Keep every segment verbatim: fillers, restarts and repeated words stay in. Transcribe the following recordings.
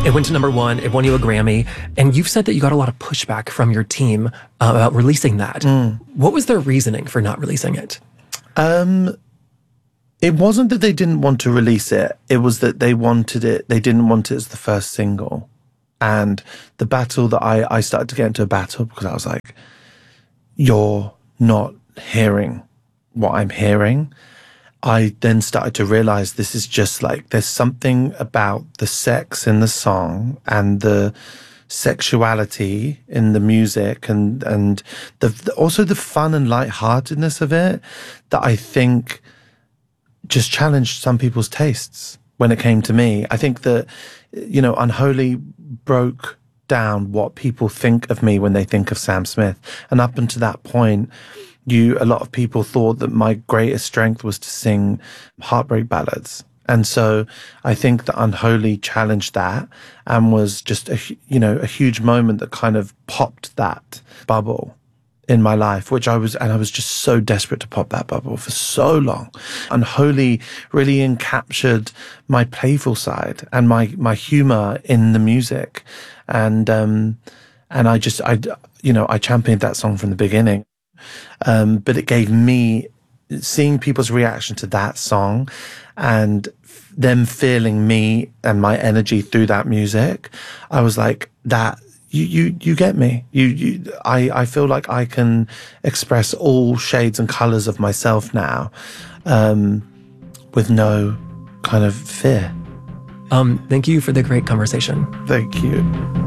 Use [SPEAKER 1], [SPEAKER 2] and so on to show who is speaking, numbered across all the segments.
[SPEAKER 1] It went to number one. It won you a Grammy. And you've said that you got a lot of pushback from your team uh, about releasing that. Mm. What was their reasoning for not releasing it?
[SPEAKER 2] Um, it wasn't that they didn't want to release it. It was that they wanted it. They didn't want it as the first single. And the battle that I, I started to get into a battle because I was like, you're not hearing what I'm hearing. I then started to realize this is just like, there's something about the sex in the song and the sexuality in the music and, and the, the also the fun and lightheartedness of it that I think just challenged some people's tastes when it came to me. I think that, you know, Unholy broke down what people think of me when they think of Sam Smith. And up until that point, you, a lot of people thought that my greatest strength was to sing heartbreak ballads. And so I think that Unholy challenged that and was just a, you know, a huge moment that kind of popped that bubble in my life, which I was, and I was just so desperate to pop that bubble for so long. Unholy really encaptured my playful side and my, my humor in the music. And, um, and I just, I, you know, I championed that song from the beginning. Um, but it gave me, seeing people's reaction to that song and f- them feeling me and my energy through that music, I was like, that, you, you, you get me. You, you, I, I feel like I can express all shades and colors of myself now, um, with no kind of fear.
[SPEAKER 1] Um, thank you for the great conversation.
[SPEAKER 2] Thank you.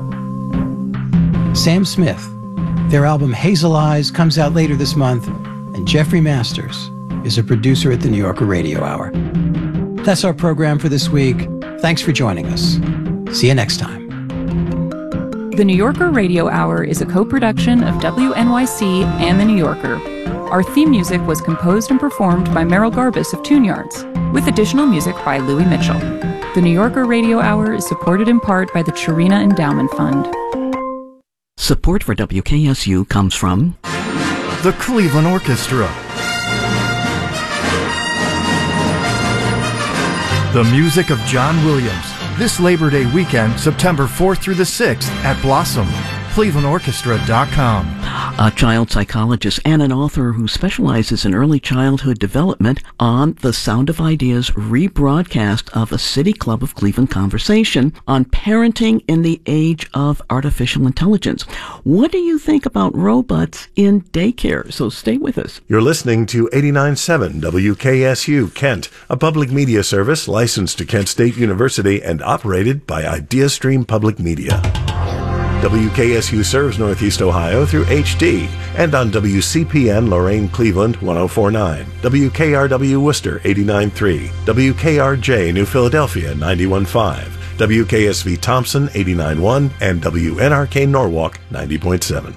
[SPEAKER 3] Sam Smith. Their album Hazel Eyes comes out later this month, and Jeffrey Masters is a producer at the New Yorker Radio Hour. That's our program for this week. Thanks for joining us. See you next time.
[SPEAKER 4] The New Yorker Radio Hour is a co-production of W N Y C and The New Yorker. Our theme music was composed and performed by Merrill Garbus of Tune Yards, with additional music by Louis Mitchell. The New Yorker Radio Hour is supported in part by the Chirina Endowment Fund.
[SPEAKER 5] Support for W K S U comes from
[SPEAKER 6] the Cleveland Orchestra, the music of John Williams, this Labor Day weekend, September fourth through the sixth at Blossom, cleveland orchestra dot com.
[SPEAKER 5] A child psychologist and an author who specializes in early childhood development on the Sound of Ideas rebroadcast of a City Club of Cleveland conversation on parenting in the age of artificial intelligence. What do you think about robots in daycare? So stay with us.
[SPEAKER 7] You're listening to eighty-nine point seven W K S U Kent, a public media service licensed to Kent State University and operated by IdeaStream Public Media. W K S U serves Northeast Ohio through H D and on W C P N Lorain Cleveland one oh four point nine, W K R W Worcester eighty-nine point three, W K R J New Philadelphia ninety-one point five, W K S V Thompson eighty-nine point one, and W N R K Norwalk ninety point seven.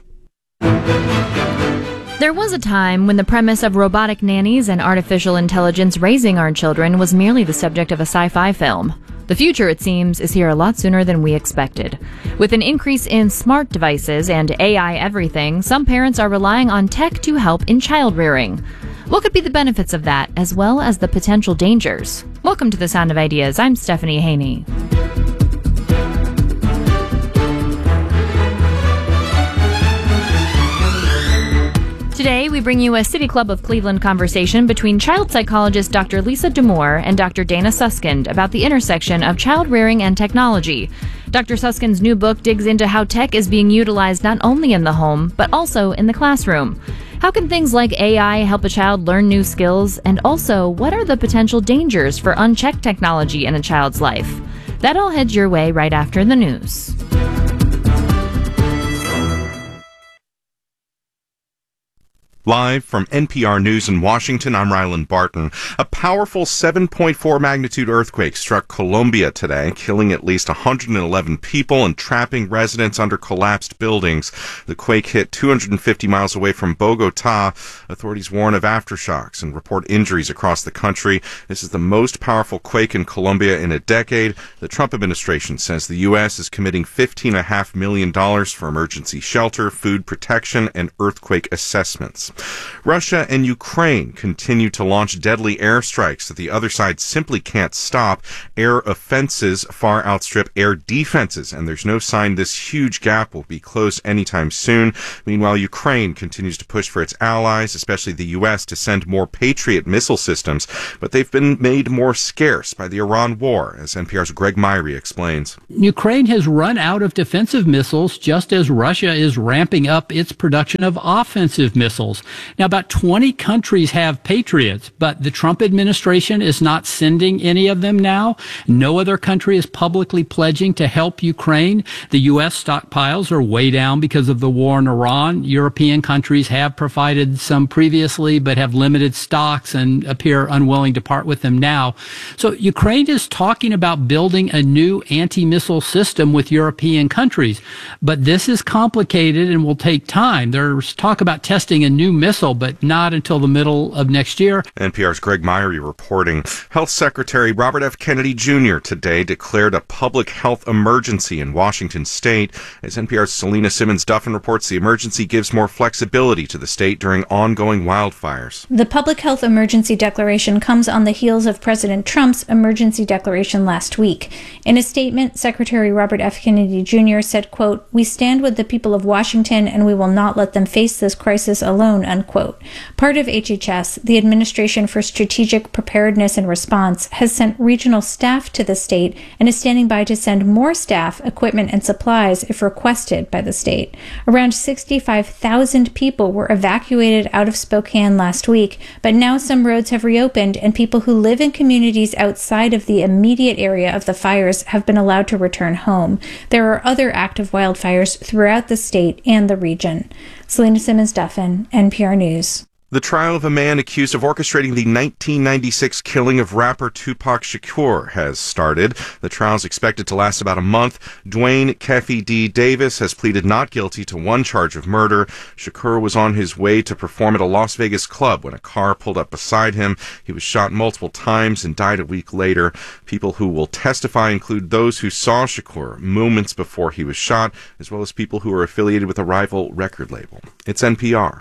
[SPEAKER 8] There was a time when the premise of robotic nannies and artificial intelligence raising our children was merely the subject of a sci-fi film. The future, it seems, is here a lot sooner than we expected. With an increase in smart devices and A I everything, some parents are relying on tech to help in child rearing. What could be the benefits of that, as well as the potential dangers? Welcome to The Sound of Ideas. I'm Stephanie Haney. Today, we bring you a City Club of Cleveland conversation between child psychologist Doctor Lisa Damour and Doctor Dana Suskind about the intersection of child rearing and technology. Doctor Suskind's new book digs into how tech is being utilized not only in the home, but also in the classroom. How can things like A I help a child learn new skills? And also, what are the potential dangers for unchecked technology in a child's life? That all heads your way right after the news.
[SPEAKER 9] Live from N P R News in Washington, I'm Ryland Barton. A powerful seven point four magnitude earthquake struck Colombia today, killing at least one hundred eleven people and trapping residents under collapsed buildings. The quake hit two hundred fifty miles away from Bogota. Authorities warn of aftershocks and report injuries across the country. This is the most powerful quake in Colombia in a decade. The Trump administration says the U S is committing fifteen point five million dollars for emergency shelter, food protection, and earthquake assessments. Russia and Ukraine continue to launch deadly airstrikes that the other side simply can't stop. Air offenses far outstrip air defenses, and there's no sign this huge gap will be closed anytime soon. Meanwhile, Ukraine continues to push for its allies, especially the U S, to send more Patriot missile systems, but they've been made more scarce by the Iran war, as N P R's Greg Myrie explains.
[SPEAKER 3] Ukraine has run out of defensive missiles just as Russia is ramping up its production of offensive missiles. Now, about twenty countries have Patriots, but the Trump administration is not sending any of them now. No other country is publicly pledging to help Ukraine. The U S stockpiles are way down because of the war in Iran. European countries have provided some previously, but have limited stocks and appear unwilling to part with them now. So Ukraine is talking about building a new anti-missile system with European countries, but this is complicated and will take time. There's talk about testing a new missile, but not until the middle of next year.
[SPEAKER 9] N P R's Greg Myrie reporting. Health Secretary Robert F. Kennedy Junior today declared a public health emergency in Washington state. As N P R's Selena Simmons-Duffin reports, the emergency gives more flexibility to the state during ongoing wildfires.
[SPEAKER 10] The public health emergency declaration comes on the heels of President Trump's emergency declaration last week. In a statement, Secretary Robert F. Kennedy Junior said, quote, "We stand with the people of Washington and we will not let them face this crisis alone," unquote. Part of H H S, the Administration for Strategic Preparedness and Response, has sent regional staff to the state and is standing by to send more staff, equipment, and supplies if requested by the state. Around sixty-five thousand people were evacuated out of Spokane last week, but now some roads have reopened and people who live in communities outside of the immediate area of the fires have been allowed to return home. There are other active wildfires throughout the state and the region. Selena Simmons-Duffin, N P R News.
[SPEAKER 9] The trial of a man accused of orchestrating the nineteen ninety-six killing of rapper Tupac Shakur has started. The trial is expected to last about a month. Dwayne Keefe D. Davis has pleaded not guilty to one charge of murder. Shakur was on his way to perform at a Las Vegas club when a car pulled up beside him. He was shot multiple times and died a week later. People who will testify include those who saw Shakur moments before he was shot, as well as people who are affiliated with a rival record label. It's N P R.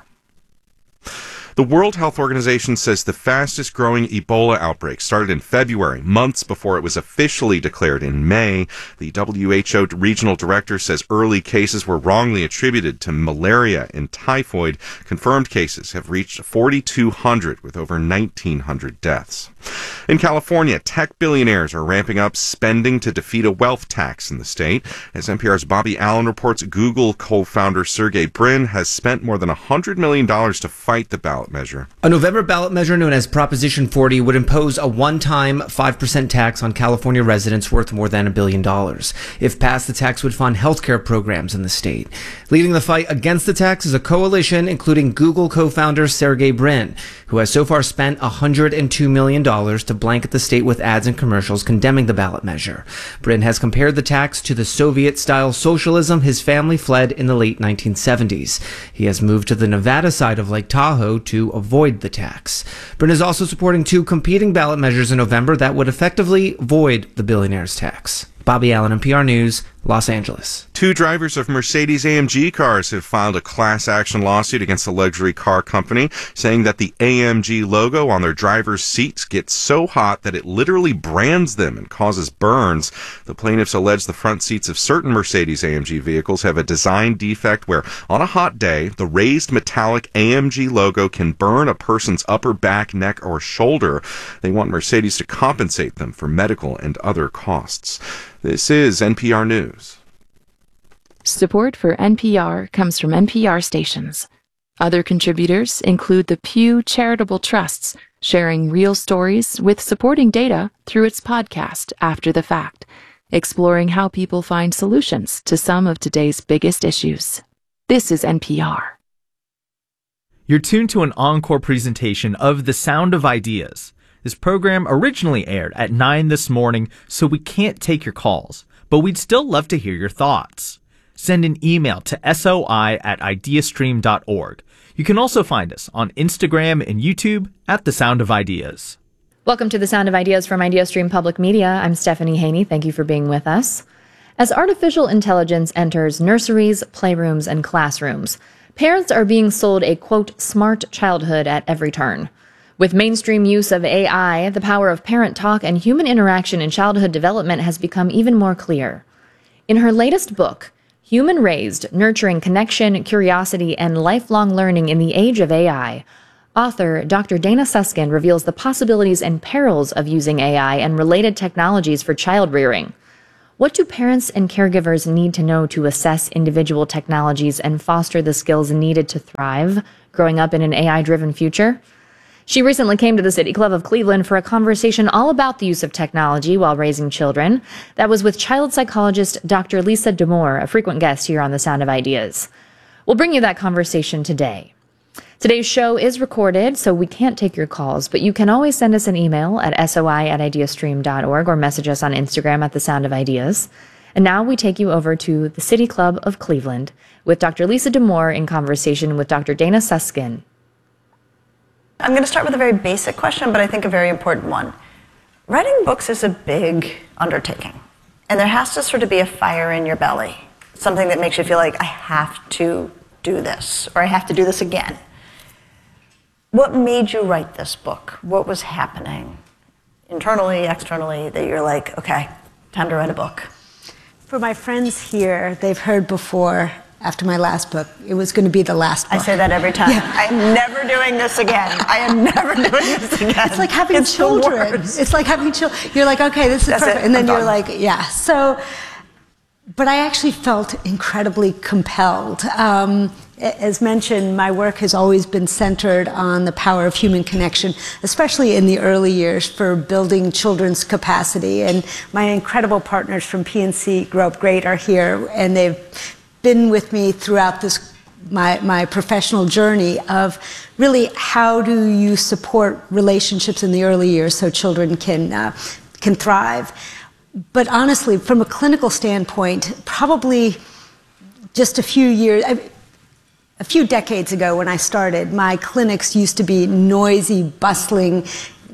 [SPEAKER 9] The World Health Organization says the fastest growing Ebola outbreak started in February, months before it was officially declared in May. The W H O regional director says early cases were wrongly attributed to malaria and typhoid. Confirmed cases have reached forty-two hundred with over nineteen hundred deaths. In California, tech billionaires are ramping up spending to defeat a wealth tax in the state. As N P R's Bobby Allen reports, Google co-founder Sergey Brin has spent more than one hundred million dollars to fight the ballot measure.
[SPEAKER 11] A November ballot measure known as Proposition forty would impose a one-time five percent tax on California residents worth more than a billion dollars. If passed, the tax would fund healthcare programs in the state. Leading the fight against the tax is a coalition including Google co-founder Sergey Brin, who has so far spent one hundred two million dollars to blanket the state with ads and commercials condemning the ballot measure. Brin has compared the tax to the Soviet-style socialism his family fled in the late nineteen seventies. He has moved to the Nevada side of Lake Tahoe to avoid the tax. Brin is also supporting two competing ballot measures in November that would effectively void the billionaire's tax. Bobby Allen, N P R News, Los Angeles.
[SPEAKER 9] Two drivers of Mercedes A M G cars have filed a class action lawsuit against the luxury car company, saying that the A M G logo on their driver's seats gets so hot that it literally brands them and causes burns. The plaintiffs allege the front seats of certain Mercedes A M G vehicles have a design defect where, on a hot day, the raised metallic A M G logo can burn a person's upper back, neck, or shoulder. They want Mercedes to compensate them for medical and other costs. This is N P R News.
[SPEAKER 12] Support for N P R comes from N P R stations. Other contributors include the Pew Charitable Trusts, sharing real stories with supporting data through its podcast After the Fact, exploring how people find solutions to some of today's biggest issues. This is N P R.
[SPEAKER 13] You're tuned to an encore presentation of The Sound of Ideas. This program originally aired at nine this morning, so we can't take your calls, but we'd still love to hear your thoughts. Send an email to soi at ideastream dot org. You can also find us on Instagram and YouTube at The Sound of Ideas.
[SPEAKER 8] Welcome to The Sound of Ideas from IdeaStream Public Media. I'm Stephanie Haney. Thank you for being with us. As artificial intelligence enters nurseries, playrooms, and classrooms, Parents are being sold a, quote, smart childhood at every turn. With mainstream use of A I, the power of parent talk and human interaction in childhood development has become even more clear. In her latest book, Human Raised, Nurturing Connection, Curiosity, and Lifelong Learning in the Age of A I, author Doctor Dana Susskind reveals the possibilities and perils of using A I and related technologies for child rearing. What do parents and caregivers need to know to assess individual technologies and foster the skills needed to thrive growing up in an A I-driven future? She recently came to the City Club of Cleveland for a conversation all about the use of technology while raising children. That was with child psychologist Doctor Lisa Damour, a frequent guest here on The Sound of Ideas. We'll bring you that conversation today. Today's show is recorded, so we can't take your calls, but you can always send us an email at soi at ideastream dot org or message us on Instagram at The Sound of Ideas. And now we take you over to the City Club of Cleveland with Doctor Lisa Damour in conversation with Doctor Dana Susskind.
[SPEAKER 14] I'm going to start with a very basic question, but I think a very important one. Writing books is a big undertaking, and there has to sort of be a fire in your belly, something that makes you feel like, I have to do this, or I have to do this again. What made you write this book? What was happening internally, externally, that you're like, okay, time to write a book?
[SPEAKER 15] For my friends here, they've heard before, after my last book, it was going to be the last book.
[SPEAKER 14] I say that every time.
[SPEAKER 15] Yeah.
[SPEAKER 14] I'm never doing this again. I am never doing this again.
[SPEAKER 15] It's like having
[SPEAKER 14] it's
[SPEAKER 15] children. It's like having children. You're like, okay, this is
[SPEAKER 14] That's
[SPEAKER 15] perfect.
[SPEAKER 14] it.
[SPEAKER 15] And then
[SPEAKER 14] I'm
[SPEAKER 15] you're
[SPEAKER 14] done.
[SPEAKER 15] like, yeah. So, but I actually felt incredibly compelled. Um, as mentioned, my work has always been centered on the power of human connection, especially in the early years for building children's capacity. And my incredible partners from P N C Grow Up Great are here, and they've been with me throughout this my my professional journey of really how do you support relationships in the early years so children can uh, can thrive. But honestly, from a clinical standpoint, probably just a few years, a few decades ago when I started, my clinics used to be noisy, bustling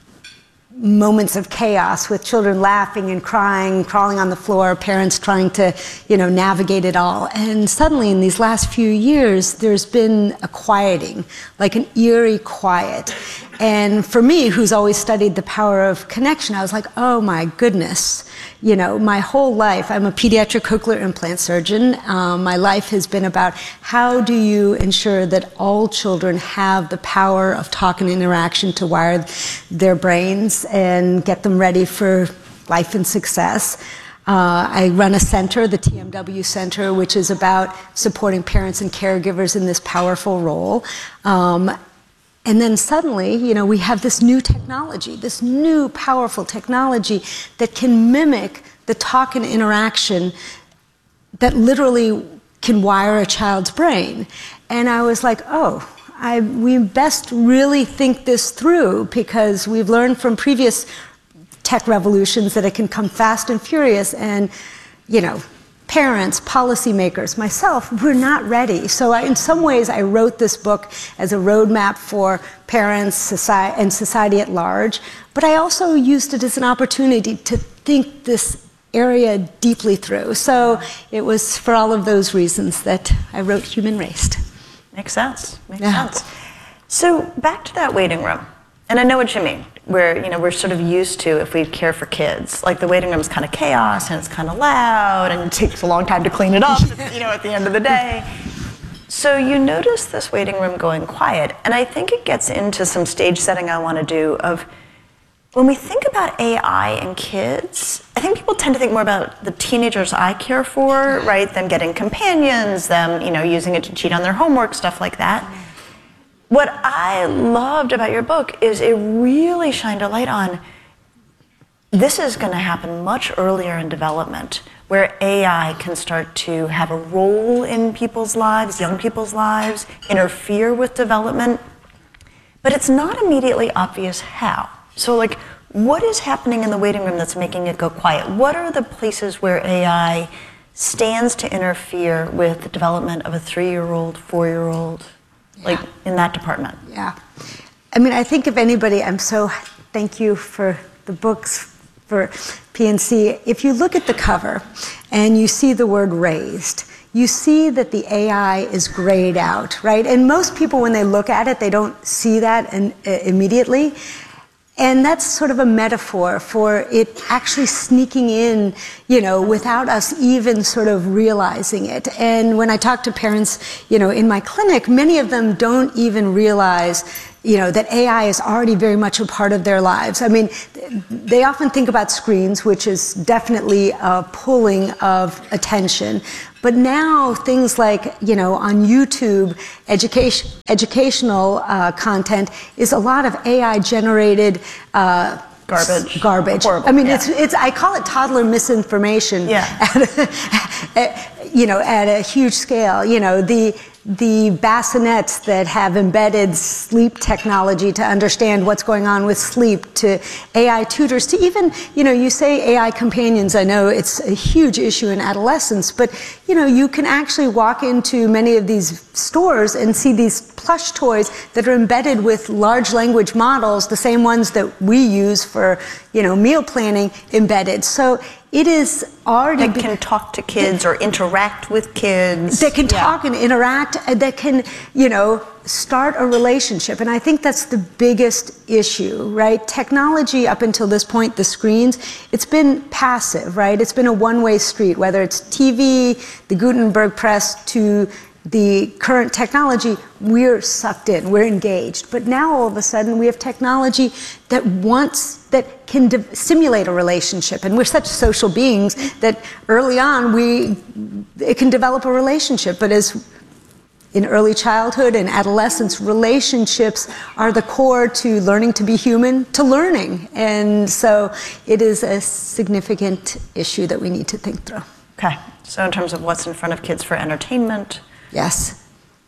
[SPEAKER 15] moments of chaos with children laughing and crying, crawling on the floor, parents trying to, you know, navigate it all. And suddenly in these last few years, there's been a quieting, like an eerie quiet. And for me, who's always studied the power of connection, I was like, oh my goodness. You know, my whole life, I'm a pediatric cochlear implant surgeon. Um, my life has been about how do you ensure that all children have the power of talk and interaction to wire their brains and get them ready for life and success. Uh, I run a center, the T M W Center, which is about supporting parents and caregivers in this powerful role. Um, And then suddenly, you know, we have this new technology, this new powerful technology that can mimic the talk and interaction that literally can wire a child's brain. And I was like, oh, I, we best really think this through because we've learned from previous tech revolutions that it can come fast and furious and, you know, parents, policymakers, myself, we're not ready. So I, in some ways, I wrote this book as a roadmap for parents society, and society at large, but I also used it as an opportunity to think this area deeply through. So it was for all of those reasons that I wrote Human Raised.
[SPEAKER 14] Makes sense. Makes
[SPEAKER 15] Yeah.
[SPEAKER 14] sense. So back to that waiting room. And I know what you mean, where, you know, we're sort of used to, if we care for kids, like the waiting room is kind of chaos and it's kind of loud and it takes a long time to clean it up, you know, at the end of the day. So you notice this waiting room going quiet, and I think it gets into some stage setting I want to do of, when we think about A I and kids, I think people tend to think more about the teenagers I care for, right? Them getting companions, them, you know, using it to cheat on their homework, stuff like that. What I loved about your book is it really shined a light on this is going to happen much earlier in development, where A I can start to have a role in people's lives, young people's lives, interfere with development, but it's not immediately obvious how. So, like, what is happening in the waiting room that's making it go quiet? What are the places where A I stands to interfere with the development of a three-year-old, four-year-old? Like, in that department.
[SPEAKER 15] Yeah. I mean, I think if anybody, I'm so, thank you for the books, for P N C. If you look at the cover and you see the word raised, you see that the A I is grayed out, right? And most people, when they look at it, they don't see that in, uh, immediately. And that's sort of a metaphor for it actually sneaking in, you know, without us even sort of realizing it. And when I talk to parents, you know, in my clinic, many of them don't even realize, you know, that A I is already very much a part of their lives. I mean, they often think about screens, which is definitely a pulling of attention. But now things like, you know, on YouTube, education, educational uh, content is a lot of A I-generated uh,
[SPEAKER 14] garbage.
[SPEAKER 15] Garbage.
[SPEAKER 14] Horrible.
[SPEAKER 15] I mean,
[SPEAKER 14] yeah.
[SPEAKER 15] it's it's. I call it toddler misinformation.
[SPEAKER 14] Yeah.
[SPEAKER 15] At a, at, you know, at a huge scale. You know, the. the bassinets that have embedded sleep technology to understand what's going on with sleep, to A I tutors, to even, you know, you say A I companions. I know it's a huge issue in adolescence, but, you know, you can actually walk into many of these stores and see these plush toys that are embedded with large language models, the same ones that we use for, you know, meal planning embedded. So it is already...
[SPEAKER 14] That can talk to kids or interact with kids.
[SPEAKER 15] That can
[SPEAKER 14] yeah.
[SPEAKER 15] talk and interact, that can, you know, start a relationship. And I think that's the biggest issue, right? Technology up until this point, the screens, it's been passive, right? It's been a one-way street, whether it's T V, the Gutenberg press, to the current technology, we're sucked in, we're engaged. But now all of a sudden we have technology that wants, that can de- simulate a relationship. And we're such social beings that early on we, it can develop a relationship. But as in early childhood and adolescence, relationships are the core to learning to be human, to learning. And so it is a significant issue that we need to think through.
[SPEAKER 14] Okay, so in terms of what's in front of kids for entertainment,
[SPEAKER 15] yes,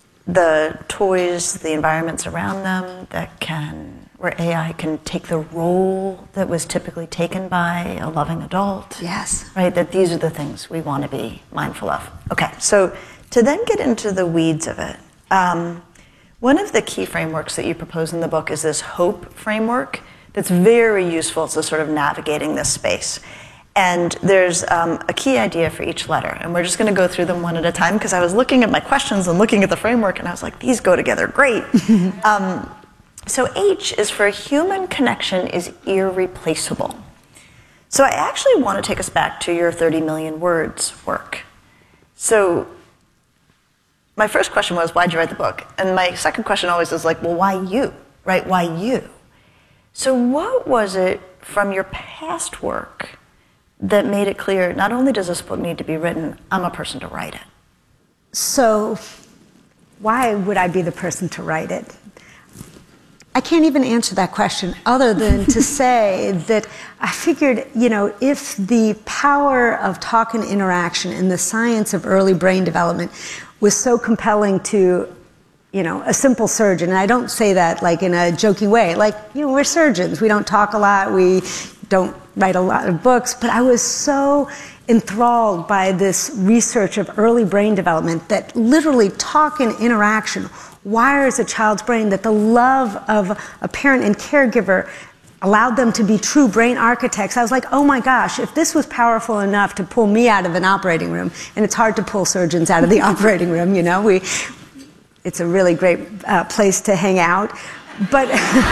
[SPEAKER 14] the toys, the environments around them that can, where A I can take the role that was typically taken by a loving adult.
[SPEAKER 15] Yes.
[SPEAKER 14] Right, that these are the things we want to be mindful of. Okay, so to then get into the weeds of it, um, one of the key frameworks that you propose in the book is this HOPE framework that's very useful to sort of navigating this space. And there's um, a key idea for each letter. And we're just going to go through them one at a time, because I was looking at my questions and looking at the framework, and I was like, these go together great. um, so H is for human connection is irreplaceable. So I actually want to take us back to your thirty million words work. So my first question was, why'd you write the book? And my second question always is like, well, why you, right? Why you? So what was it from your past work that made it clear, not only does this book need to be written, I'm a person to write it?
[SPEAKER 15] So why would I be the person to write it? I can't even answer that question other than to say that I figured, you know, if the power of talk and interaction and the science of early brain development was so compelling to, you know, a simple surgeon, and I don't say that like in a joking way, like, you know, we're surgeons, we don't talk a lot, we don't write a lot of books, but I was so enthralled by this research of early brain development that literally talk and interaction wires a child's brain, that the love of a parent and caregiver allowed them to be true brain architects. I was like, oh my gosh, if this was powerful enough to pull me out of an operating room, and it's hard to pull surgeons out of the operating room, you know, we, it's a really great uh, place to hang out, but...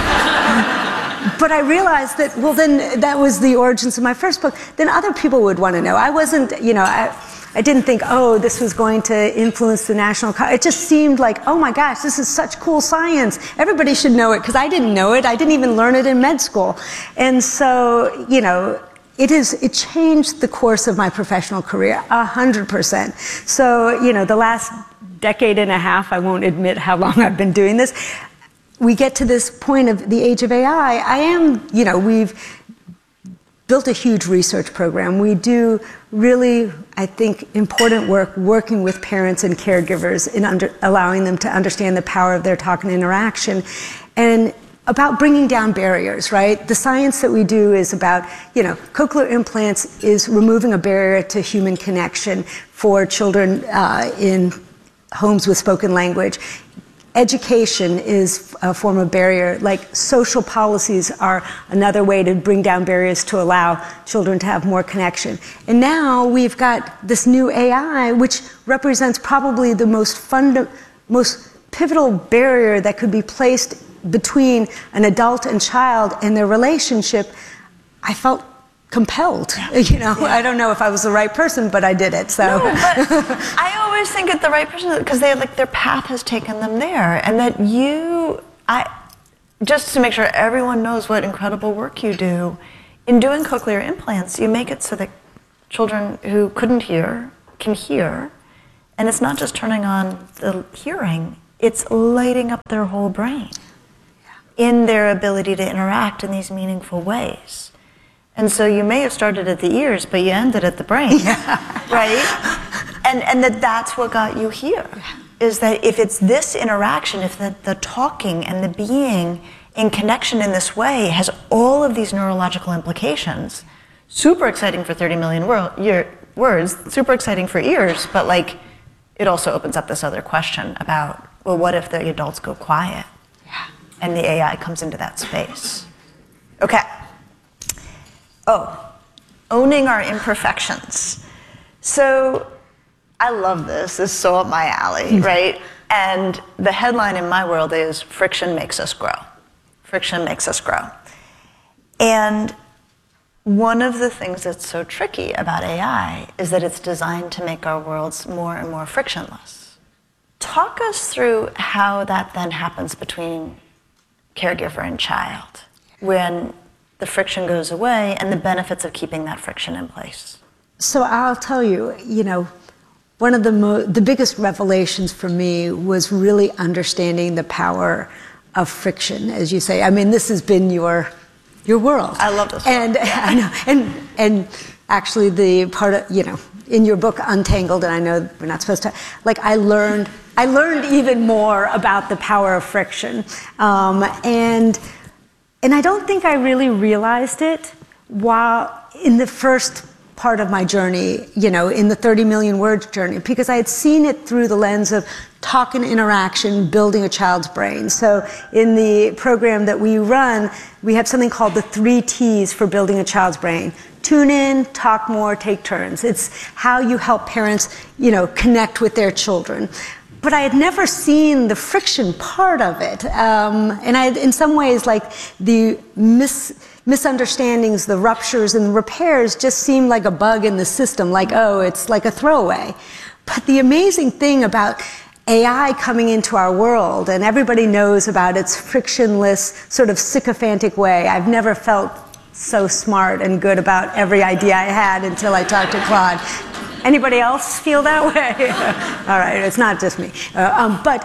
[SPEAKER 15] But I realized that, well, then that was the origins of my first book. Then other people would want to know. I wasn't, you know, I, I didn't think, oh, this was going to influence the national... Co- it just seemed like, oh my gosh, this is such cool science. Everybody should know it, because I didn't know it. I didn't even learn it in med school. And so, you know, it is, it changed the course of my professional career, a hundred percent. So, you know, the last decade and a half, I won't admit how long I've been doing this, we get to this point of the age of A I, I am, you know, we've built a huge research program. We do really, I think, important work working with parents and caregivers in under, allowing them to understand the power of their talk and interaction, and about bringing down barriers, right? The science that we do is about, you know, cochlear implants is removing a barrier to human connection for children uh, in homes with spoken language. education is a form of barrier, like social policies are another way to bring down barriers to allow children to have more connection. And now we've got this new A I, which represents probably the most funda- most pivotal barrier that could be placed between an adult and child in their relationship. I felt compelled. Yeah. You know, yeah. I don't know if I was the right person, but I did it. So
[SPEAKER 14] no, but I always think it's the right person because they like their path has taken them there, and that you, I, just to make sure everyone knows what incredible work you do in doing cochlear implants. You make it so that children who couldn't hear can hear, and it's not just turning on the hearing; it's lighting up their whole brain yeah. in their ability to interact in these meaningful ways. And so you may have started at the ears, but you ended at the brain, yeah. right? And and that that's what got you here, yeah. is that if it's this interaction, if the, the talking and the being in connection in this way has all of these neurological implications, super exciting for thirty million wor- year, words, super exciting for ears, but like it also opens up this other question about, well, what if the adults go quiet yeah. and the A I comes into that space? Okay. Oh, owning our imperfections. So I love this. This is so up my alley, right? And the headline in my world is friction makes us grow. Friction makes us grow. And one of the things that's so tricky about A I is that it's designed to make our worlds more and more frictionless. Talk us through how that then happens between caregiver and child when the friction goes away and the benefits of keeping that friction in place.
[SPEAKER 15] So I'll tell you, you know, one of the mo- the biggest revelations for me was really understanding the power of friction, as you say. I mean, this has been your your world.
[SPEAKER 14] I love this.
[SPEAKER 15] And I know, and and actually the part of, you know, in your book Untangled, and I know we're not supposed to, like I learned I learned even more about the power of friction, um, and. And I don't think I really realized it while in the first part of my journey, you know, in the thirty million word journey, because I had seen it through the lens of talk and interaction, building a child's brain. So in the program that we run, we have something called the three T's for building a child's brain. Tune in, talk more, take turns. It's how you help parents, you know, connect with their children. But I had never seen the friction part of it. Um, and I, in some ways, like the mis, misunderstandings, the ruptures and the repairs just seemed like a bug in the system, like, oh, it's like a throwaway. But the amazing thing about A I coming into our world, and everybody knows about its frictionless, sort of sycophantic way. I've never felt so smart and good about every idea I had until I talked to Claude. Anybody else feel that way? All right, it's not just me. Uh, um, but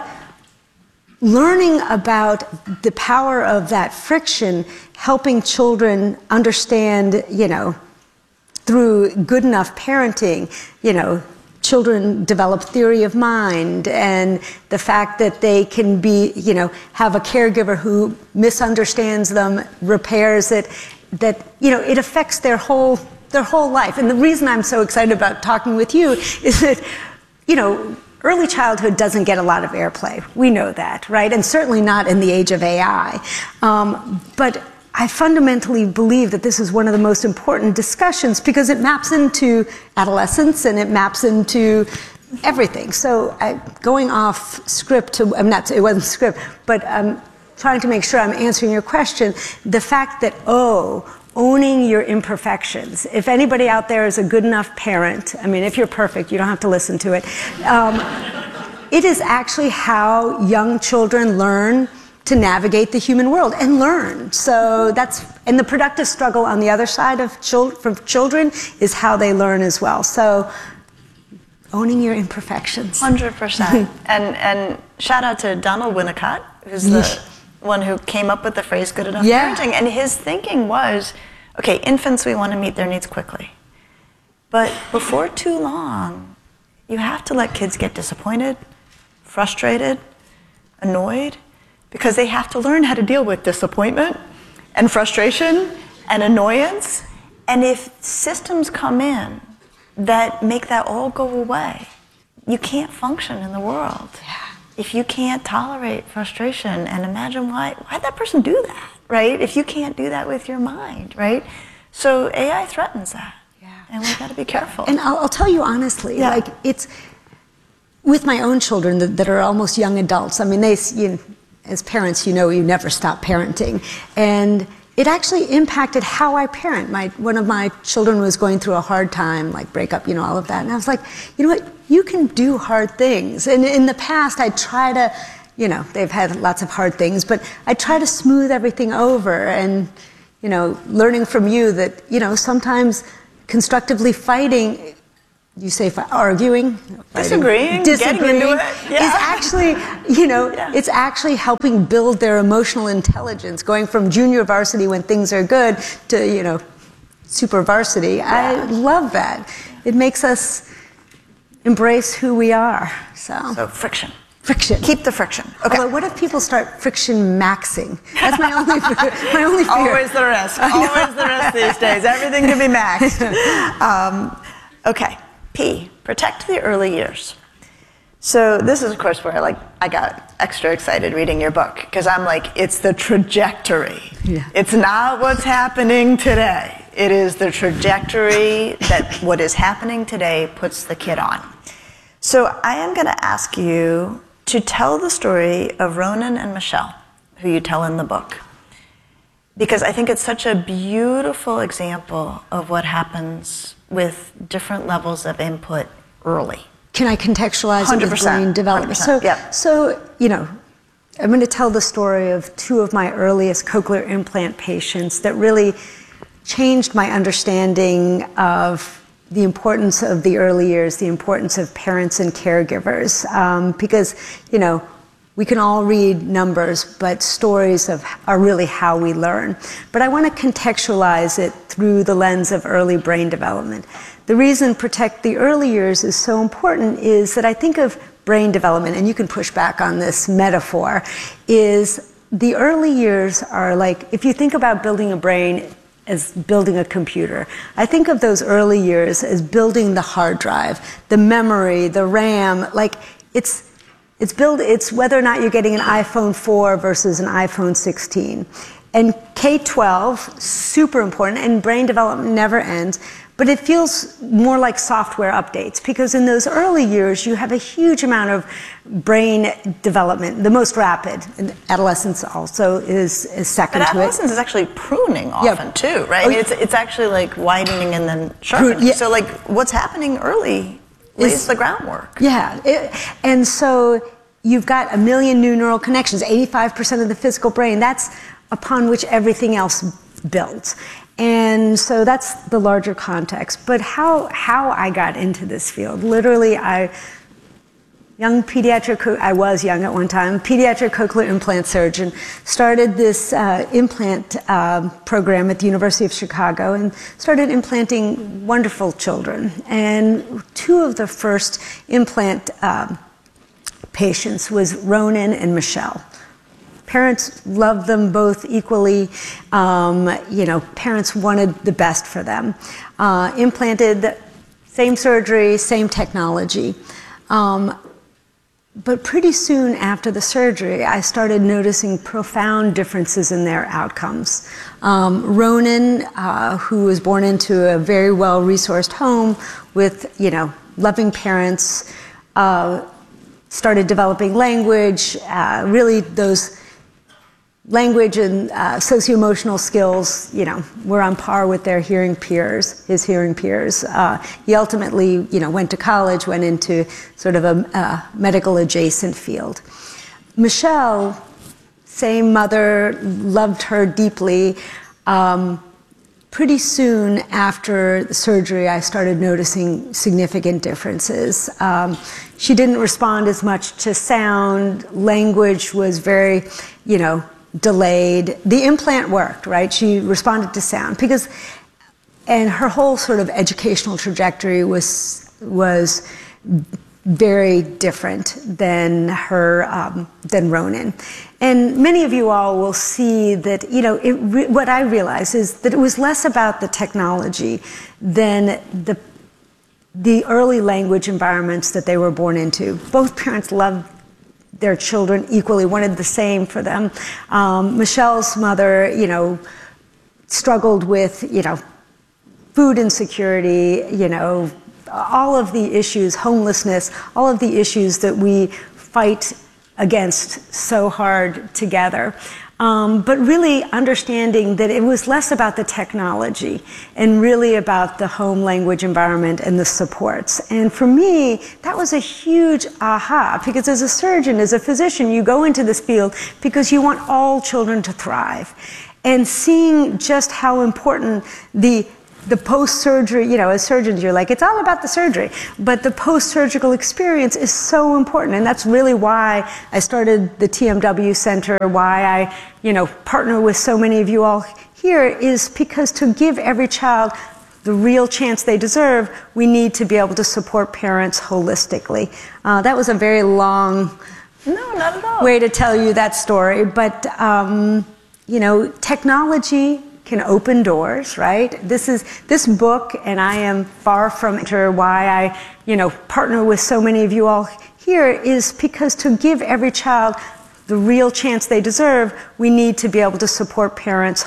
[SPEAKER 15] learning about the power of that friction, helping children understand, you know, through good enough parenting, you know, children develop theory of mind, and the fact that they can be, you know, have a caregiver who misunderstands them, repairs it, that, you know, it affects their whole their whole life. And the reason I'm so excited about talking with you is that, you know, early childhood doesn't get a lot of airplay. We know that, right? And certainly not in the age of A I. Um, but I fundamentally believe that this is one of the most important discussions because it maps into adolescence and it maps into everything. So I, going off script to, I'm not, it wasn't script, but I'm trying to make sure I'm answering your question. The fact that, oh, owning your imperfections. If anybody out there is a good enough parent, I mean, if you're perfect, you don't have to listen to it. Um, it is actually how young children learn to navigate the human world and learn. So that's, and the productive struggle on the other side of chil- from children is how they learn as well. So owning your imperfections.
[SPEAKER 14] one hundred percent. and, and shout out to Donald Winnicott, who's the one who came up with the phrase good enough yeah. parenting. And his thinking was, okay, infants, we want to meet their needs quickly. But before too long, you have to let kids get disappointed, frustrated, annoyed, because they have to learn how to deal with disappointment and frustration and annoyance. And if systems come in that make that all go away, you can't function in the world.
[SPEAKER 15] Yeah.
[SPEAKER 14] if you can't tolerate frustration, and imagine why, why'd that person do that, right? If you can't do that with your mind, right? So A I threatens that. Yeah. And we've got to be careful.
[SPEAKER 15] And I'll, I'll tell you honestly,
[SPEAKER 14] yeah.
[SPEAKER 15] like it's, with my own children that, that are almost young adults, I mean, they, you, as parents, you know, you never stop parenting. And it actually impacted how I parent. My, one of my children was going through a hard time, like breakup, you know, all of that. And I was like, you know what, you can do hard things. And in the past, I try to, you know, they've had lots of hard things, but I try to smooth everything over. And, you know, learning from you that, you know, sometimes constructively fighting, you say arguing,
[SPEAKER 14] disagreeing,
[SPEAKER 15] disagreeing
[SPEAKER 14] getting into it, yeah.
[SPEAKER 15] is actually, you know, yeah. it's actually helping build their emotional intelligence, going from junior varsity when things are good to, you know, super varsity. Yeah. I love that. It makes us embrace who we are. So,
[SPEAKER 14] so friction.
[SPEAKER 15] Friction.
[SPEAKER 14] Keep the friction. Okay.
[SPEAKER 15] Although, what if people start friction maxing? That's my only fear. My only fear.
[SPEAKER 14] Always the risk. Always the risk these days. Everything can be maxed. Um, okay. P, protect the early years. So this is, of course, where like I got extra excited reading your book because I'm like, it's the trajectory. Yeah. It's not what's happening today. It is the trajectory that what is happening today puts the kid on. So I am going to ask you to tell the story of Ronan and Michelle, who you tell in the book, because I think it's such a beautiful example of what happens with different levels of input early.
[SPEAKER 15] Can I contextualize it with brain development? So,
[SPEAKER 14] yeah.
[SPEAKER 15] so, you know, I'm going to tell the story of two of my earliest cochlear implant patients that really changed my understanding of the importance of the early years, the importance of parents and caregivers, um, because, you know, we can all read numbers, but stories of, are really how we learn. But I want to contextualize it through the lens of early brain development. The reason protect the early years is so important is that I think of brain development, and you can push back on this metaphor, is the early years are like, if you think about building a brain as building a computer, I think of those early years as building the hard drive, the memory, the RAM, like it's, It's build, it's whether or not you're getting an iPhone four versus an iPhone sixteen. And K twelve, super important, and brain development never ends, but it feels more like software updates, because in those early years, you have a huge amount of brain development, the most rapid. And adolescence also is, is second
[SPEAKER 14] but
[SPEAKER 15] to it.
[SPEAKER 14] Adolescence is actually pruning often, yeah. too, right?
[SPEAKER 15] Oh,
[SPEAKER 14] I mean, it's, it's actually like widening and then sharpening. Yeah. So like what's happening early lays the groundwork.
[SPEAKER 15] Yeah, it, and so you've got a million new neural connections, eighty-five percent of the physical brain, that's upon which everything else builds. And so that's the larger context. But how, how I got into this field, literally I, young pediatric, I was young at one time, pediatric cochlear implant surgeon, started this uh, implant uh, program at the University of Chicago and started implanting wonderful children. And two of the first implant uh, patients was Ronan and Michelle. Parents loved them both equally. Um, you know, parents wanted the best for them. Uh, implanted, same surgery, same technology. Um, But pretty soon after the surgery, I started noticing profound differences in their outcomes. Um, Ronan, uh, who was born into a very well-resourced home with, you know, loving parents, uh, started developing language, uh, really those language and uh, socio-emotional skills, you know, were on par with their hearing peers, his hearing peers. Uh, he ultimately, you know, went to college, went into sort of a uh, medical adjacent field. Michelle, same mother, loved her deeply. Um, pretty soon after the surgery, I started noticing significant differences. Um, she didn't respond as much to sound. Language was very, you know, delayed. The implant worked, right? She responded to sound because, and her whole sort of educational trajectory was was very different than her um, than Ronan. And many of you all will see that, you know, it re- what I realized is that it was less about the technology than the the early language environments that they were born into. Both parents loved their children equally, wanted the same for them. Um, Michelle's mother, you know, struggled with, you know, food insecurity, you know, all of the issues, homelessness, all of the issues that we fight against so hard together. Um, but really understanding that it was less about the technology and really about the home language environment and the supports. And for me, that was a huge aha, because as a surgeon, as a physician, you go into this field because you want all children to thrive. And seeing just how important the the post-surgery, you know, as surgeons, you're like, it's all about the surgery. But the post-surgical experience is so important. And that's really why I started the T M W Center, why I, you know, partner with so many of you all here, is because to give every child the real chance they deserve, we need to be able to support parents holistically. Uh, that was a very long
[SPEAKER 14] no, not at all.
[SPEAKER 15] way to tell you that story. But, um, you know, technology can open doors, right? This is this book, and I am far from sure why I, you know, partner with so many of you all here, is because to give every child the real chance they deserve, we need to be able to support parents